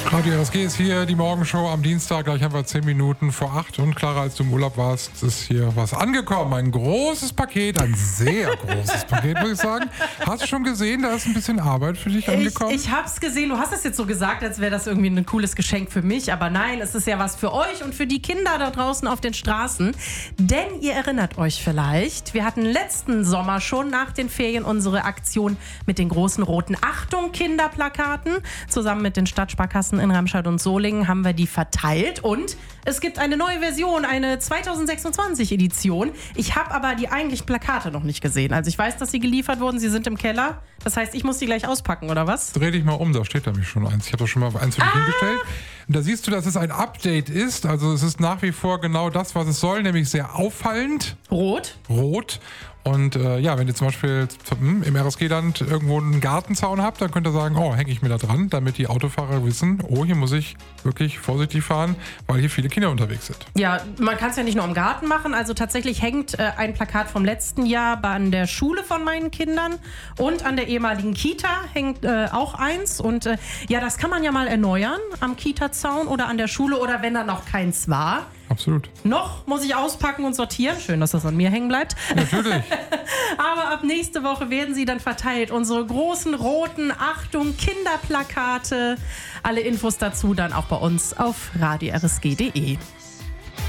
Radio RSG ist hier, die Morgenshow am Dienstag, gleich haben wir 10 Minuten vor 8. Und Clara, als du im Urlaub warst, ist hier was angekommen. Ein großes Paket, ein sehr großes Paket, muss ich sagen. Hast du schon gesehen, da ist ein bisschen Arbeit für dich angekommen? Ich hab's gesehen, du hast es jetzt so gesagt, als wäre das irgendwie ein cooles Geschenk für mich. Aber nein, es ist ja was für euch und für die Kinder da draußen auf den Straßen. Denn ihr erinnert euch vielleicht, wir hatten letzten Sommer schon nach den Ferien unsere Aktion mit den großen roten Achtung-Kinderplakaten. Zusammen mit den Stadtsparkassen in Remscheid und Solingen haben wir die verteilt und es gibt eine neue Version, eine 2026 Edition. Ich habe aber die eigentlichen Plakate noch nicht gesehen. Also ich weiß, dass sie geliefert wurden, sie sind im Keller. Das heißt, ich muss die gleich auspacken, oder was? Dreh dich mal um, da steht nämlich schon eins. Ich habe da schon mal eins für dich hingestellt. Und da siehst du, dass es ein Update ist. Also es ist nach wie vor genau das, was es soll, nämlich sehr auffallend. Rot. Und wenn ihr zum Beispiel im RSG-Land irgendwo einen Gartenzaun habt, dann könnt ihr sagen, hänge ich mir da dran, damit die Autofahrer wissen, hier muss ich wirklich vorsichtig fahren, weil hier viele Kinder unterwegs sind. Ja, man kann es ja nicht nur im Garten machen. Also tatsächlich hängt ein Plakat vom letzten Jahr an der Schule von meinen Kindern und an der ehemaligen Kita hängt auch eins. Und das kann man ja mal erneuern am Kita-Zaun oder an der Schule oder wenn da noch keins war. Absolut. Noch muss ich auspacken und sortieren. Schön, dass das an mir hängen bleibt. Natürlich. Aber ab nächste Woche werden sie dann verteilt. Unsere großen roten Achtung Kinderplakate. Alle Infos dazu dann auch bei uns auf radio-rsg.de.